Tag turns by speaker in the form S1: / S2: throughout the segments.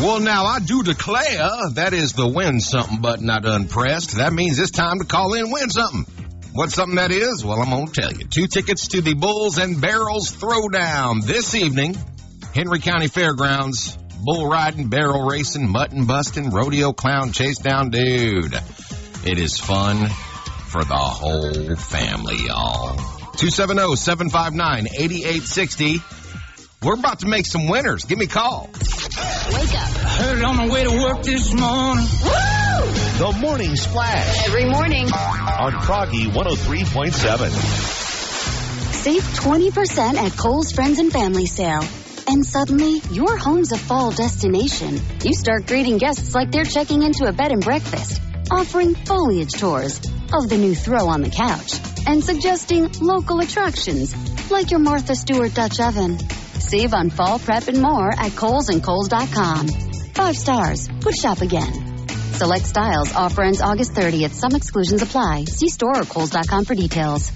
S1: Well, now, I do declare that is the win something button I done pressed. That means it's time to call in win something. What's something that is? Well, I'm going to tell you. 2 tickets to the Bulls and Barrels Throwdown this evening. Henry County Fairgrounds. Bull riding, barrel racing, mutton busting, rodeo clown chase down. Dude, it is fun for the whole family, y'all. 270-759-8860. We're about to make some winners. Give me a call.
S2: Wake up.
S3: Heard it on my way to work this morning.
S2: Woo!
S4: The Morning Splash.
S2: Every morning.
S4: On Froggy 103.7.
S5: Save 20% at Kohl's Friends and Family Sale. And suddenly, your home's a fall destination. You start greeting guests like they're checking into a bed and breakfast, offering foliage tours of the new throw on the couch, and suggesting local attractions like your Martha Stewart Dutch oven. Save on fall prep and more at Kohl's and Kohl's.com. 5 stars. Would shop again. Select styles. Offer ends August 30th. Some exclusions apply. See store or Kohl's.com for details.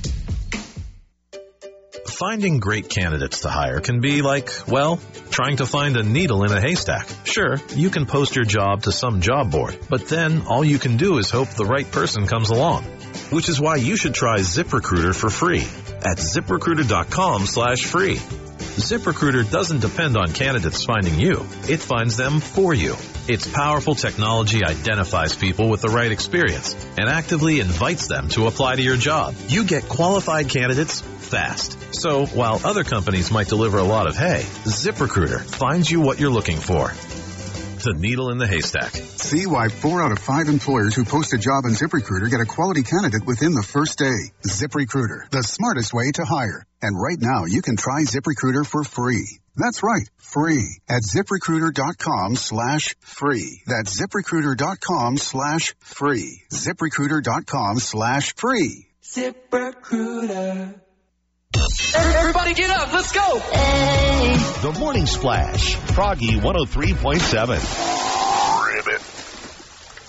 S6: Finding great candidates to hire can be like, well, trying to find a needle in a haystack. Sure, you can post your job to some job board, but then all you can do is hope the right person comes along. Which is why you should try ZipRecruiter for free at ZipRecruiter.com/free. ZipRecruiter doesn't depend on candidates finding you. It finds them for you. Its powerful technology identifies people with the right experience and actively invites them to apply to your job. You get qualified candidates fast. So while other companies might deliver a lot of hay, ZipRecruiter finds you what you're looking for. The needle in the haystack.
S7: See why 4 out of 5 employers who post a job on ZipRecruiter get a quality candidate within the first day. ZipRecruiter, the smartest way to hire. And right now, you can try ZipRecruiter for free. That's right, free at ZipRecruiter.com/free. That's ZipRecruiter.com/free. ZipRecruiter.com/free.
S3: ZipRecruiter. Everybody get up. Let's go.
S4: The Morning Splash. Froggy 103.7.